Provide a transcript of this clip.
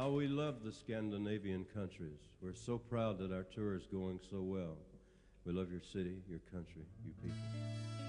How we love the Scandinavian countries. We're so proud that our tour is going so well. We love your city, your country, you people.